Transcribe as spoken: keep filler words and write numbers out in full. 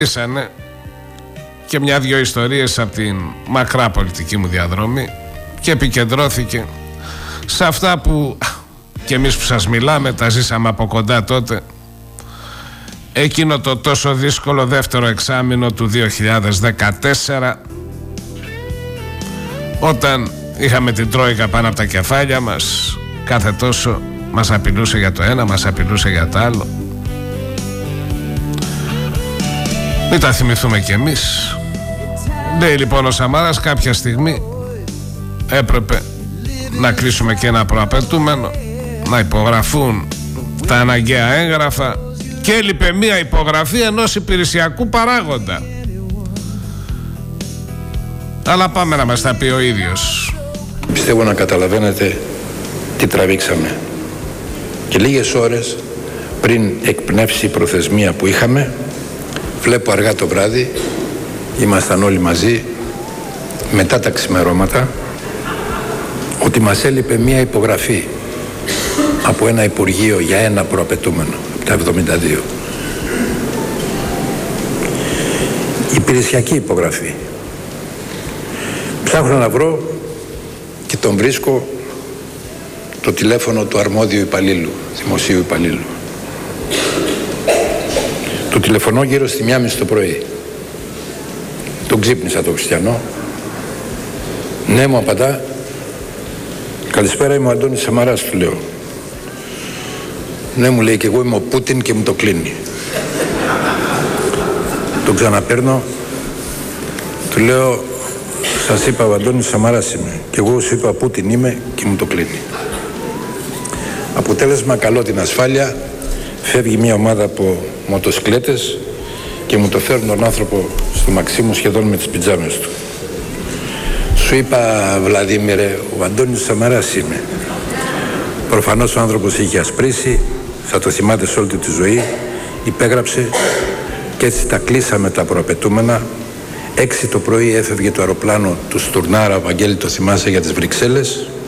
Ήσανε και μια-δυο ιστορίες από την μακρά πολιτική μου διαδρομή και επικεντρώθηκε σε αυτά που και εμείς που σας μιλάμε τα ζήσαμε από κοντά τότε, εκείνο το τόσο δύσκολο δεύτερο εξάμηνο του δύο χιλιάδες δεκατέσσερα, όταν είχαμε την Τρόικα πάνω από τα κεφάλια μας, κάθε τόσο μας απειλούσε για το ένα, μας απειλούσε για το άλλο. Μην τα θυμηθούμε κι εμείς. Λέει λοιπόν ο Σαμάρας, κάποια στιγμή έπρεπε να κλείσουμε και ένα προαπαιτούμενο, να υπογραφούν τα αναγκαία έγγραφα, και έλειπε μία υπογραφή ενός υπηρεσιακού παράγοντα. Αλλά πάμε να μας τα πει ο ίδιος. Πιστεύω να καταλαβαίνετε τι τραβήξαμε. Και λίγες ώρες πριν εκπνεύσει η προθεσμία που είχαμε, βλέπω αργά το βράδυ, ήμασταν όλοι μαζί, μετά τα ξημερώματα, ότι μας έλειπε μία υπογραφή από ένα υπουργείο για ένα προαπαιτούμενο, από τα εβδομήντα δύο. Υπηρεσιακή υπογραφή. Ψάχνω να βρω και τον βρίσκω το τηλέφωνο του αρμόδιου υπαλλήλου, δημοσίου υπαλλήλου. Του τηλεφωνώ γύρω στη μία μισή το πρωί. Τον ξύπνησα τον Χριστιανό. Ναι, μου απαντά. Καλησπέρα, είμαι ο Αντώνης Σαμαράς, του λέω. Ναι, μου λέει, και εγώ είμαι ο Πούτιν και μου το κλείνει. Τον ξαναπαίρνω. Του λέω, σας είπα ο Αντώνης Σαμαράς είμαι. Και εγώ σου είπα Πούτιν είμαι και μου το κλείνει. Αποτέλεσμα, καλώ την ασφάλεια. Φεύγει μια ομάδα από μοτοσυκλέτες και μου το φέρνουν τον άνθρωπο στο μαξί μου σχεδόν με τις πιτζάμες του. Σου είπα, Βλαδίμηρε, ο Αντώνης Σαμαράς είμαι. Προφανώς ο άνθρωπος είχε ασπρίσει, θα το θυμάται σε όλη τη ζωή, υπέγραψε και έτσι τα κλείσαμε τα προαπαιτούμενα. Έξι το πρωί έφευγε το αεροπλάνο του Στουρνάρα, Βαγγέλη, το θυμάσαι, για τις Βρυξέλλες.